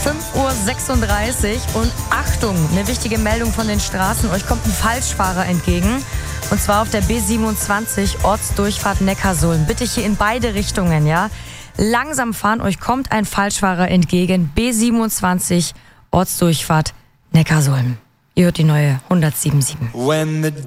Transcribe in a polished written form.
5:36 Uhr und Achtung, eine wichtige Meldung von den Straßen. Euch kommt ein Falschfahrer entgegen. Und zwar auf der B27 Ortsdurchfahrt Neckarsulm. Bitte hier in beide Richtungen, ja. Langsam fahren, euch kommt ein Falschfahrer entgegen. B27 Ortsdurchfahrt Neckarsulm. Ihr hört die neue 107.7.